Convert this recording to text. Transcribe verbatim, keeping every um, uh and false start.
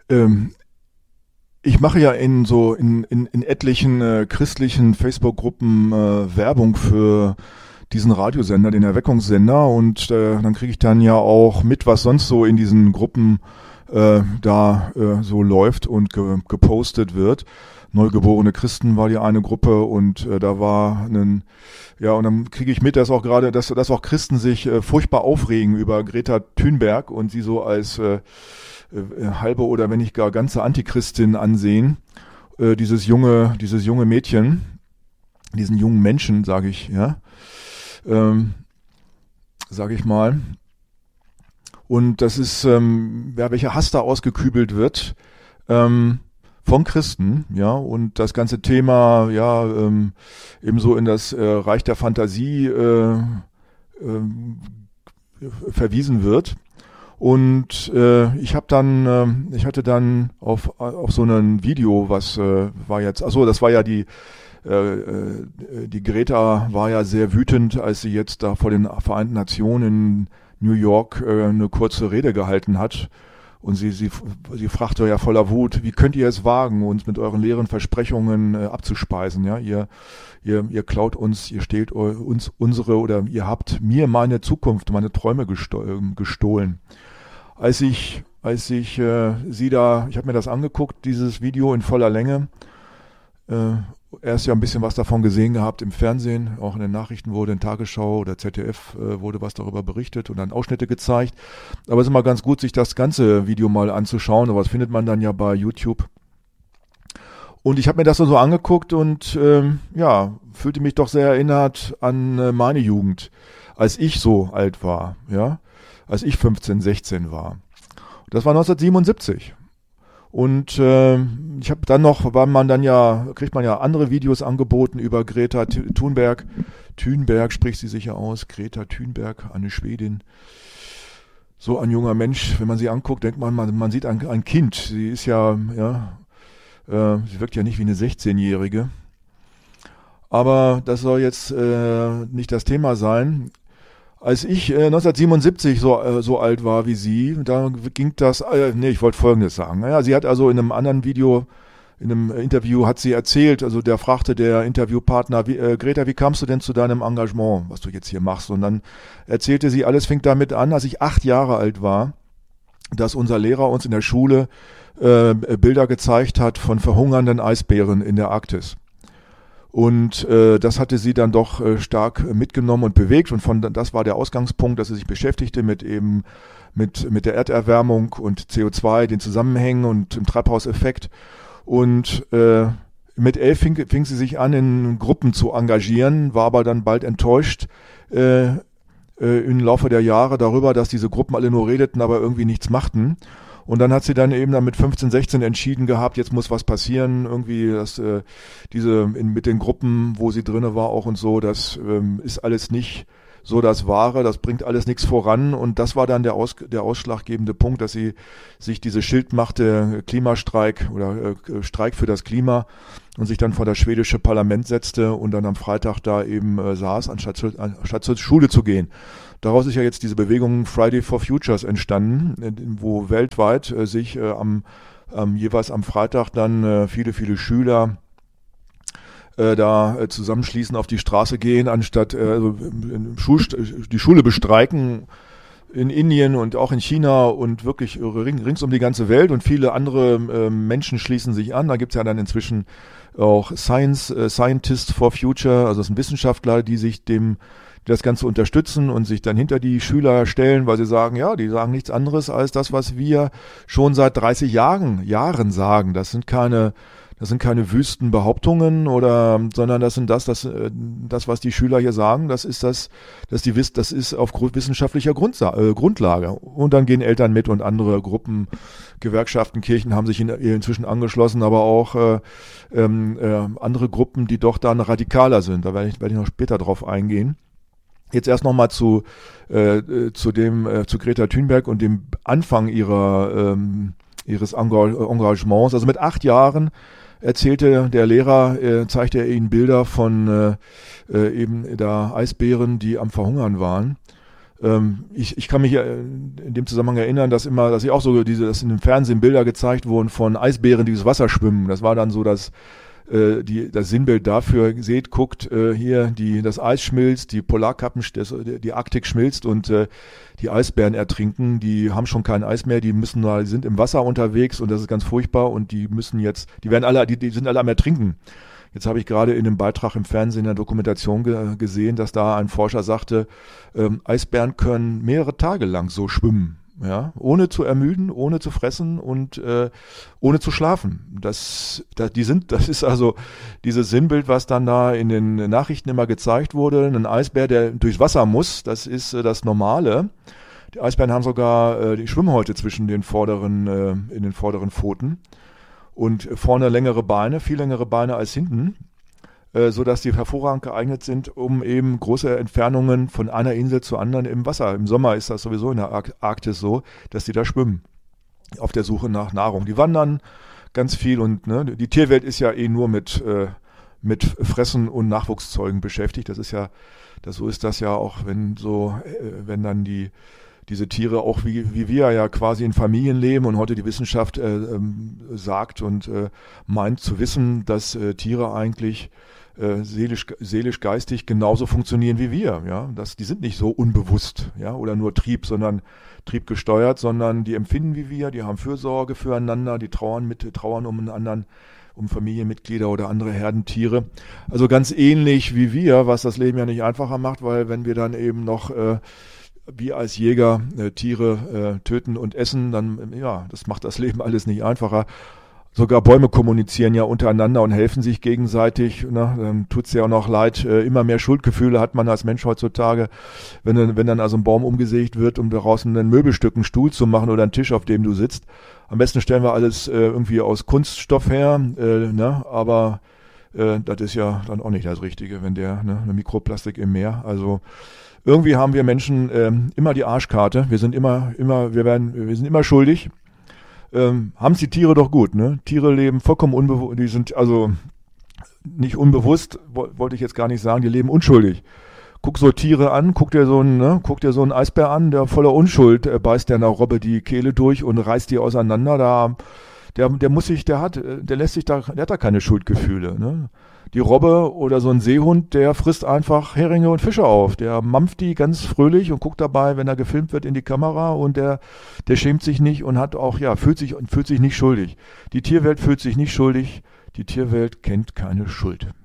Ähm, ich mache ja in so in, in, in etlichen äh, christlichen Facebook-Gruppen äh, Werbung für diesen Radiosender, den Erweckungssender, und äh, dann kriege ich dann ja auch mit, was sonst so in diesen Gruppen äh, da äh, so läuft und ge gepostet wird. Neugeborene Christen war die eine Gruppe, und äh, da war ein, ja, und dann kriege ich mit, dass auch gerade, dass, dass auch Christen sich äh, furchtbar aufregen über Greta Thunberg und sie so als äh, äh, halbe oder wenn nicht gar ganze Antichristin ansehen. Äh, dieses junge, dieses junge Mädchen, diesen jungen Menschen, sage ich, ja, ähm, sage ich mal. Und das ist, ähm, ja, welcher Hass da ausgekübelt wird, ähm, von Christen, ja, und das ganze Thema, ja, ähm, ebenso in das äh, Reich der Fantasie äh, äh, verwiesen wird. Und äh, ich habe dann, äh, ich hatte dann auf auf so einem Video, was äh, war jetzt, achso, das war ja die äh, äh, die Greta war ja sehr wütend, als sie jetzt da vor den Vereinten Nationen in New York äh, eine kurze Rede gehalten hat. Und sie, sie, sie fragte ja voller Wut, wie könnt ihr es wagen, uns mit euren leeren Versprechungen äh, abzuspeisen? Ja, ihr, ihr, ihr klaut uns, ihr stehlt uns unsere, oder ihr habt mir meine Zukunft, meine Träume gesto- gestohlen. Als ich, als ich äh, sie da, ich habe mir das angeguckt, dieses Video in voller Länge. Äh, erst ja ein bisschen was davon gesehen gehabt im Fernsehen, auch in den Nachrichten wurde in Tagesschau oder Z D F äh, wurde was darüber berichtet und dann Ausschnitte gezeigt. Aber es ist immer ganz gut, sich das ganze Video mal anzuschauen, aber das findet man dann ja bei YouTube. Und ich habe mir das so angeguckt und ähm, ja, fühlte mich doch sehr erinnert an äh, meine Jugend, als ich so alt war, ja, als ich fünfzehn, sechzehn war. Das war neunzehnhundertsiebenundsiebzig. Und äh, ich habe dann noch, weil man dann ja, kriegt man ja andere Videos angeboten über Greta Thunberg. Thunberg spricht sie sicher aus. Greta Thunberg, eine Schwedin. So ein junger Mensch, wenn man sie anguckt, denkt man, man, man sieht ein, ein Kind. Sie ist ja, ja, äh, sie wirkt ja nicht wie eine sechzehnjährige. Aber das soll jetzt äh, nicht das Thema sein. Als ich äh, neunzehnhundertsiebenundsiebzig so, äh, so alt war wie sie, da ging das, äh, nee, ich wollte Folgendes sagen. Naja, sie hat also in einem anderen Video, in einem Interview hat sie erzählt, also der fragte der Interviewpartner, wie, äh, Greta, wie kamst du denn zu deinem Engagement, was du jetzt hier machst? Und dann erzählte sie, alles fing damit an, als ich acht Jahre alt war, dass unser Lehrer uns in der Schule äh, Bilder gezeigt hat von verhungernden Eisbären in der Arktis. Und äh, das hatte sie dann doch äh, stark mitgenommen und bewegt, und von das war der Ausgangspunkt, dass sie sich beschäftigte mit eben mit mit der Erderwärmung und C O zwei, den Zusammenhängen und dem Treibhauseffekt. Und äh, mit elf fing, fing sie sich an, in Gruppen zu engagieren, war aber dann bald enttäuscht äh, äh, im Laufe der Jahre darüber, dass diese Gruppen alle nur redeten, aber irgendwie nichts machten. Und dann hat sie dann eben dann mit fünfzehn, sechzehn entschieden gehabt, jetzt muss was passieren, irgendwie das, äh, diese in, mit den Gruppen, wo sie drinne war auch und so, das ähm, ist alles nicht so das Wahre, das bringt alles nichts voran, und das war dann der, Aus, der ausschlaggebende Punkt, dass sie sich diese Schild machte, Klimastreik oder äh, Streik für das Klima, und sich dann vor das schwedische Parlament setzte und dann am Freitag da eben äh, saß, anstatt, zu, anstatt zur Schule zu gehen. Daraus ist ja jetzt diese Bewegung Friday for Futures entstanden, wo weltweit äh, sich äh, am, am jeweils am Freitag dann äh, viele, viele Schüler äh, da äh, zusammenschließen, auf die Straße gehen, anstatt äh, also, Schul die Schule bestreiken in Indien und auch in China und wirklich ring, rings um die ganze Welt, und viele andere äh, Menschen schließen sich an. Da gibt's ja dann inzwischen auch Science, äh, Scientists for Future, also das sind Wissenschaftler, die sich dem das Ganze unterstützen und sich dann hinter die Schüler stellen, weil sie sagen, ja, die sagen nichts anderes als das, was wir schon seit dreißig Jahren, Jahren sagen. Das sind keine, das sind keine wüsten Behauptungen oder, sondern das sind das, das, das, was die Schüler hier sagen, das ist das, das die Wiss, das ist auf wissenschaftlicher Grundsa äh, Grundlage. Und dann gehen Eltern mit und andere Gruppen, Gewerkschaften, Kirchen haben sich in, inzwischen angeschlossen, aber auch äh, ähm, äh, andere Gruppen, die doch dann radikaler sind. Da werde ich, werde ich noch später drauf eingehen. Jetzt erst nochmal zu äh, zu dem äh, zu Greta Thunberg und dem Anfang ihrer ähm, ihres Engagements. Also mit acht Jahren erzählte der Lehrer, äh, zeigte er ihnen Bilder von äh, äh, eben da Eisbären, die am Verhungern waren. Ähm, ich, ich kann mich äh, in dem Zusammenhang erinnern, dass immer, dass ich auch so diese, dass in dem Fernsehen Bilder gezeigt wurden von Eisbären, die durchs Wasser schwimmen. Das war dann so das, äh, die, das Sinnbild dafür. Seht, guckt, äh, hier, die, das Eis schmilzt, die Polarkappen, das, die Arktik schmilzt und äh, die Eisbären ertrinken. Die haben schon kein Eis mehr, die müssen da, die sind im Wasser unterwegs und das ist ganz furchtbar und die müssen jetzt, die werden alle, die, die sind alle am Ertrinken. Jetzt habe ich gerade in einem Beitrag im Fernsehen in der Dokumentation ge- gesehen, dass da ein Forscher sagte, ähm, Eisbären können mehrere Tage lang so schwimmen, ja, ohne zu ermüden, ohne zu fressen und äh, ohne zu schlafen. Das, das, die sind, das ist also dieses Sinnbild, was dann da in den Nachrichten immer gezeigt wurde. Ein Eisbär, der durchs Wasser muss, das ist äh, das Normale. Die Eisbären haben sogar äh, die Schwimmhäute zwischen den vorderen, äh, in den vorderen Pfoten. Und vorne längere Beine, viel längere Beine als hinten, äh, sodass die hervorragend geeignet sind, um eben große Entfernungen von einer Insel zur anderen im Wasser. Im Sommer ist das sowieso in der Ark- Arktis so, dass die da schwimmen, auf der Suche nach Nahrung. Die wandern ganz viel und ne, die Tierwelt ist ja eh nur mit, äh, mit Fressen und Nachwuchszeugen beschäftigt. Das ist ja, das, so ist das ja auch, wenn so, äh, wenn dann die diese Tiere auch wie, wie wir ja quasi in Familien leben und heute die Wissenschaft äh, ähm, sagt und äh, meint zu wissen, dass äh, Tiere eigentlich äh, seelisch, seelisch, geistig genauso funktionieren wie wir. Ja, dass die sind nicht so unbewusst, ja, oder nur Trieb, sondern triebgesteuert, sondern die empfinden wie wir, die haben Fürsorge füreinander, die trauern mit, trauern um einen anderen, um Familienmitglieder oder andere Herdentiere. Also ganz ähnlich wie wir, was das Leben ja nicht einfacher macht, weil wenn wir dann eben noch äh, wie als Jäger äh, Tiere äh, töten und essen, dann, ja, das macht das Leben alles nicht einfacher. Sogar Bäume kommunizieren ja untereinander und helfen sich gegenseitig. Ne? Dann tut's ja auch noch leid. Äh, immer mehr Schuldgefühle hat man als Mensch heutzutage. Wenn dann, wenn dann also ein Baum umgesägt wird, um daraus ein Möbelstück, einen Stuhl zu machen oder einen Tisch, auf dem du sitzt. Am besten stellen wir alles äh, irgendwie aus Kunststoff her, äh, ne? aber äh, das ist ja dann auch nicht das Richtige, wenn der, ne, eine Mikroplastik im Meer, also irgendwie haben wir Menschen ähm, immer die Arschkarte. Wir sind immer, immer, wir werden, wir sind immer schuldig. Ähm, haben es die Tiere doch gut, ne? Tiere leben vollkommen unbewusst, die sind also nicht unbewusst, wo, wollte ich jetzt gar nicht sagen, die leben unschuldig. Guck so Tiere an, guck dir so einen, ne, guck dir so einen Eisbär an, der voller Unschuld äh, beißt der einer Robbe die Kehle durch und reißt die auseinander. Da, der, der muss sich, der hat, der lässt sich da, der hat da keine Schuldgefühle, ne? Die Robbe oder so ein Seehund, der frisst einfach Heringe und Fische auf. Der mampft die ganz fröhlich und guckt dabei, wenn er gefilmt wird, in die Kamera und der, der schämt sich nicht und hat auch, ja, fühlt sich, fühlt sich nicht schuldig. Die Tierwelt fühlt sich nicht schuldig. Die Tierwelt kennt keine Schuld.